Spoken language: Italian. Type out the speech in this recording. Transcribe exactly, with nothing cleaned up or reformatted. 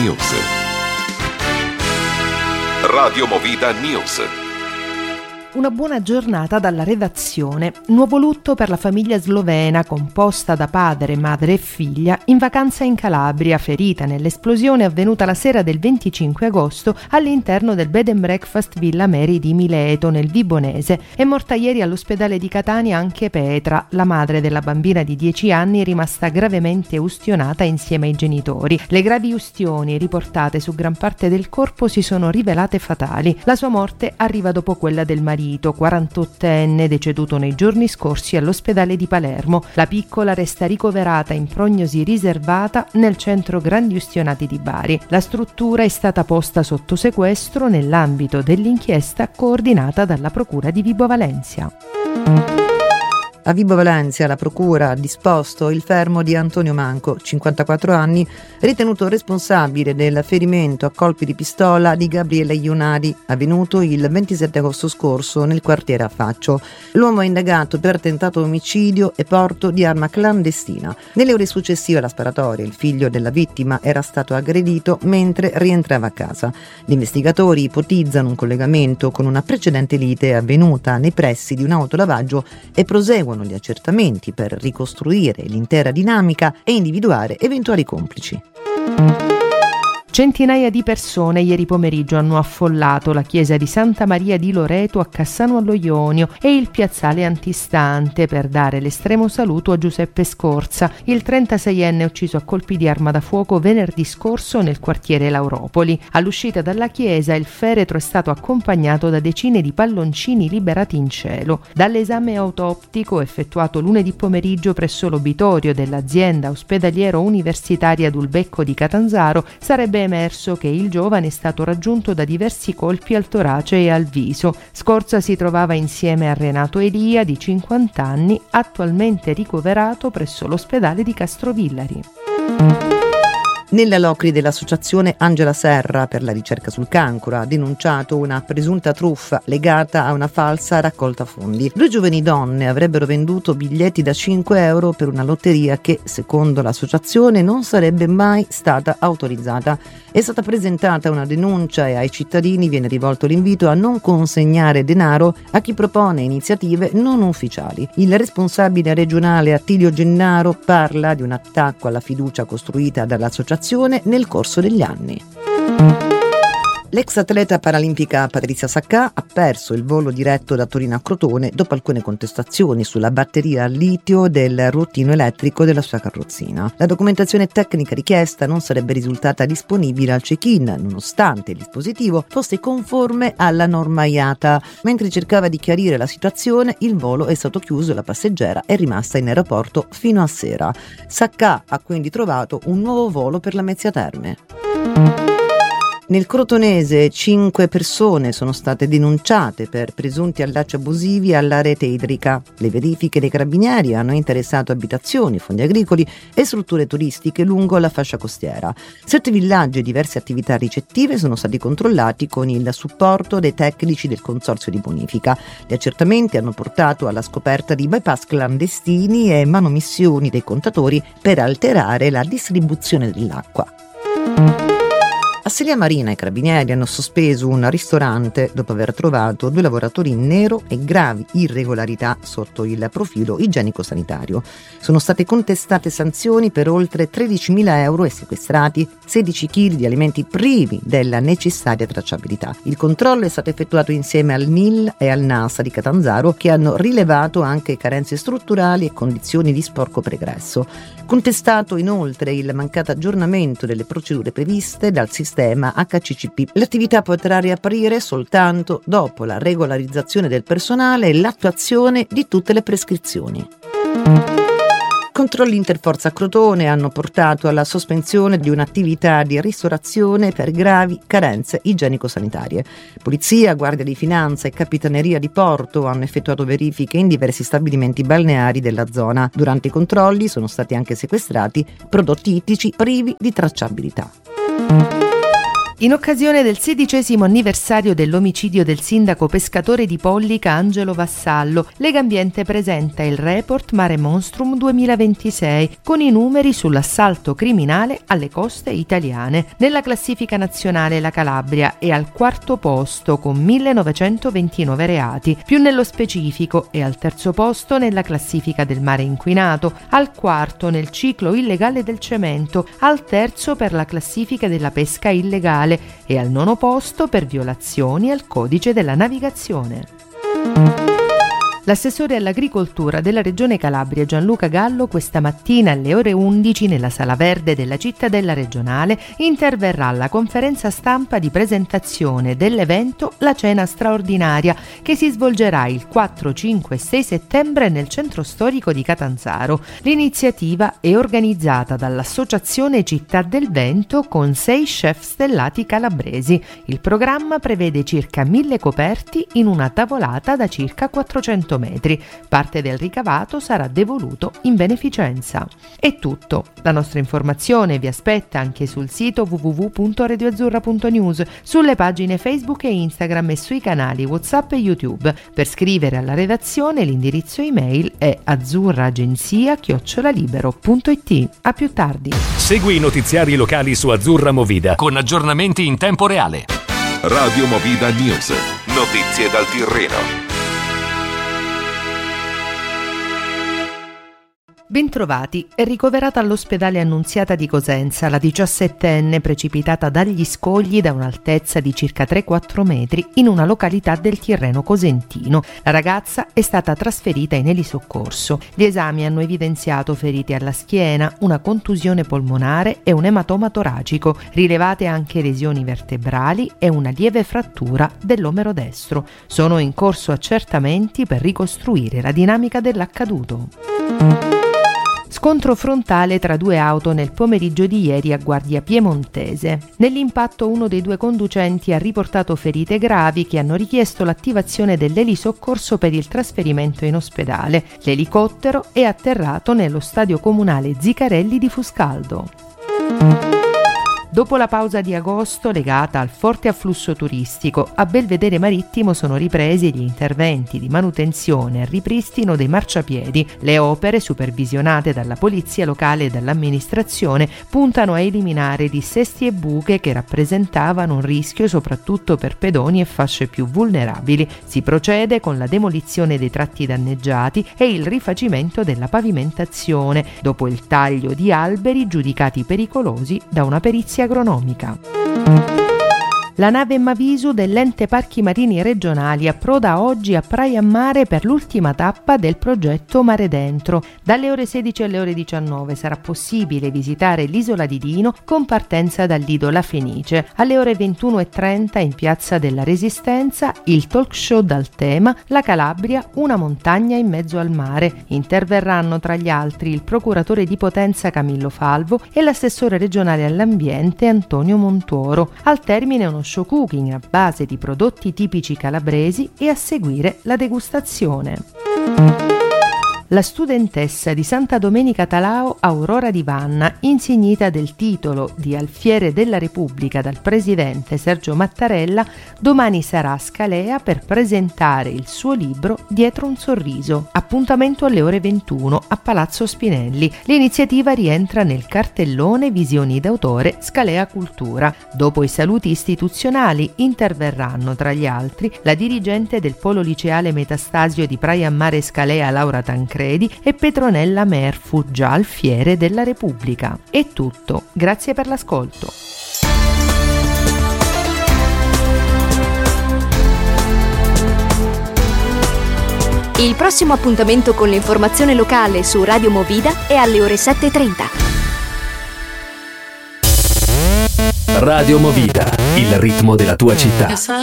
News. Radio Movida News. Una buona giornata dalla redazione. Nuovo lutto per la famiglia slovena composta da padre, madre e figlia in vacanza in Calabria, ferita nell'esplosione avvenuta la sera del venticinque agosto all'interno del bed and breakfast Villa Mary di Mileto nel Vibonese. È morta ieri all'ospedale di Catania anche Petra, la madre della bambina di dieci anni rimasta gravemente ustionata insieme ai genitori. Le gravi ustioni riportate su gran parte del corpo si sono rivelate fatali. La sua morte arriva dopo quella del marito, quarantottenne, deceduto nei giorni scorsi all'ospedale di Palermo. La piccola resta ricoverata in prognosi riservata nel centro grandi ustionati di Bari. La struttura è stata posta sotto sequestro nell'ambito dell'inchiesta coordinata dalla Procura di Vibo Valentia. A Vibo Valentia la procura ha disposto il fermo di Antonio Manco, cinquantaquattro anni, ritenuto responsabile del ferimento a colpi di pistola di Gabriele Ionadi, avvenuto il ventisette agosto scorso nel quartiere Affaccio. L'uomo è indagato per tentato omicidio e porto di arma clandestina. Nelle ore successive alla sparatoria il figlio della vittima era stato aggredito mentre rientrava a casa. Gli investigatori ipotizzano un collegamento con una precedente lite avvenuta nei pressi di un autolavaggio e proseguono gli accertamenti per ricostruire l'intera dinamica e individuare eventuali complici. Centinaia di persone ieri pomeriggio hanno affollato la chiesa di Santa Maria di Loreto a Cassano allo Ionio e il piazzale antistante per dare l'estremo saluto a Giuseppe Scorza, il trentaseienne ucciso a colpi di arma da fuoco venerdì scorso nel quartiere Lauropoli. All'uscita dalla chiesa il feretro è stato accompagnato da decine di palloncini liberati in cielo. Dall'esame autoptico effettuato lunedì pomeriggio presso l'obitorio dell'azienda ospedaliero universitaria Dulbecco di Catanzaro sarebbe emerso che il giovane è stato raggiunto da diversi colpi al torace e al viso. Scorza si trovava insieme a Renato Elia, di cinquanta anni, attualmente ricoverato presso l'ospedale di Castrovillari. Nella Locri dell'associazione Angela Serra per la ricerca sul cancro ha denunciato una presunta truffa legata a una falsa raccolta fondi. Due giovani donne avrebbero venduto biglietti da cinque euro per una lotteria che, secondo l'associazione, non sarebbe mai stata autorizzata. È stata presentata una denuncia e ai cittadini viene rivolto l'invito a non consegnare denaro a chi propone iniziative non ufficiali. Il responsabile regionale Attilio Gennaro parla di un attacco alla fiducia costruita dall'associazione nel corso degli anni. L'ex atleta paralimpica Patrizia Saccà ha perso il volo diretto da Torino a Crotone dopo alcune contestazioni sulla batteria a litio del ruotino elettrico della sua carrozzina. La documentazione tecnica richiesta non sarebbe risultata disponibile al check-in, nonostante il dispositivo fosse conforme alla norma I A T A. Mentre cercava di chiarire la situazione, il volo è stato chiuso e la passeggera è rimasta in aeroporto fino a sera. Saccà ha quindi trovato un nuovo volo per Lamezia Terme. Nel Crotonese cinque persone sono state denunciate per presunti allacci abusivi alla rete idrica. Le verifiche dei carabinieri hanno interessato abitazioni, fondi agricoli e strutture turistiche lungo la fascia costiera. Sette villaggi e diverse attività ricettive sono stati controllati con il supporto dei tecnici del consorzio di bonifica. Gli accertamenti hanno portato alla scoperta di bypass clandestini e manomissioni dei contatori per alterare la distribuzione dell'acqua. A Selia Marina i carabinieri hanno sospeso un ristorante dopo aver trovato due lavoratori in nero e gravi irregolarità sotto il profilo igienico-sanitario. Sono state contestate sanzioni per oltre tredicimila euro e sequestrati sedici chili di alimenti privi della necessaria tracciabilità. Il controllo è stato effettuato insieme al N I L e al NASA di Catanzaro, che hanno rilevato anche carenze strutturali e condizioni di sporco pregresso. Contestato inoltre il mancato aggiornamento delle procedure previste dal sistema H C C P. L'attività potrà riaprire soltanto dopo la regolarizzazione del personale e l'attuazione di tutte le prescrizioni. Controlli interforza a Crotone hanno portato alla sospensione di un'attività di ristorazione per gravi carenze igienico-sanitarie. Polizia, Guardia di Finanza e Capitaneria di Porto hanno effettuato verifiche in diversi stabilimenti balneari della zona. Durante i controlli sono stati anche sequestrati prodotti ittici privi di tracciabilità. In occasione del sedicesimo anniversario dell'omicidio del sindaco pescatore di Pollica Angelo Vassallo, Legambiente presenta il report Mare Monstrum duemilaventisei con i numeri sull'assalto criminale alle coste italiane. Nella classifica nazionale la Calabria è al quarto posto con millenovecentoventinove reati, più nello specifico è al terzo posto nella classifica del mare inquinato, al quarto nel ciclo illegale del cemento, al terzo per la classifica della pesca illegale e al nono posto per violazioni al codice della navigazione. L'assessore all'agricoltura della Regione Calabria Gianluca Gallo questa mattina alle ore undici nella Sala Verde della Cittadella Regionale interverrà alla conferenza stampa di presentazione dell'evento La Cena Straordinaria che si svolgerà il quattro, cinque e sei settembre nel centro storico di Catanzaro. L'iniziativa è organizzata dall'Associazione Città del Vento con sei chef stellati calabresi. Il programma prevede circa mille coperti in una tavolata da circa quattrocento metri. Parte del ricavato sarà devoluto in beneficenza. È tutto. La nostra informazione vi aspetta anche sul sito w w w punto radio azzurra punto news, sulle pagine Facebook e Instagram e sui canali WhatsApp e YouTube. Per scrivere alla redazione l'indirizzo email è azzurraagenzia chiocciola libero punto it. A più tardi. Segui i notiziari locali su Azzurra Movida con aggiornamenti in tempo reale. Radio Movida News. Notizie dal Tirreno. Bentrovati, è ricoverata all'ospedale Annunziata di Cosenza la diciassettenne precipitata dagli scogli da un'altezza di circa tre quattro metri in una località del Tirreno cosentino. La ragazza è stata trasferita in elisoccorso. Gli esami hanno evidenziato ferite alla schiena, una contusione polmonare e un ematoma toracico, rilevate anche lesioni vertebrali e una lieve frattura dell'omero destro. Sono in corso accertamenti per ricostruire la dinamica dell'accaduto. Scontro frontale tra due auto nel pomeriggio di ieri a Guardia Piemontese. Nell'impatto uno dei due conducenti ha riportato ferite gravi che hanno richiesto l'attivazione dell'elisoccorso per il trasferimento in ospedale. L'elicottero è atterrato nello stadio comunale Zicarelli di Fuscaldo. Dopo la pausa di agosto legata al forte afflusso turistico, a Belvedere Marittimo sono ripresi gli interventi di manutenzione e ripristino dei marciapiedi. Le opere, supervisionate dalla polizia locale e dall'amministrazione, puntano a eliminare dissesti e buche che rappresentavano un rischio soprattutto per pedoni e fasce più vulnerabili. Si procede con la demolizione dei tratti danneggiati e il rifacimento della pavimentazione, dopo il taglio di alberi giudicati pericolosi da una perizia agronomica. La nave Mavisu dell'Ente Parchi Marini Regionali approda oggi a Praia Mare per l'ultima tappa del progetto Mare Dentro. Dalle ore sedici alle ore diciannove sarà possibile visitare l'isola di Dino con partenza dal Lido La Fenice. Alle ore ventuno e trenta in Piazza della Resistenza il talk show dal tema La Calabria, una montagna in mezzo al mare. Interverranno tra gli altri il procuratore di Potenza Camillo Falvo e l'assessore regionale all'ambiente Antonio Montuoro. Al termine uno show cooking a base di prodotti tipici calabresi e a seguire la degustazione. La studentessa di Santa Domenica Talao Aurora Di Vanna, insignita del titolo di Alfiere della Repubblica dal presidente Sergio Mattarella, domani sarà a Scalea per presentare il suo libro Dietro un sorriso. Appuntamento alle ore ventuno a Palazzo Spinelli. L'iniziativa rientra nel cartellone Visioni d'autore Scalea Cultura. Dopo i saluti istituzionali interverranno tra gli altri la dirigente del Polo Liceale Metastasio di Praia Mare Scalea Laura Tancredi e Petronella Merfu, già alfiere della Repubblica. È tutto, grazie per l'ascolto. Il prossimo appuntamento con l'informazione locale su Radio Movida è alle ore sette e trenta. Radio Movida, il ritmo della tua città.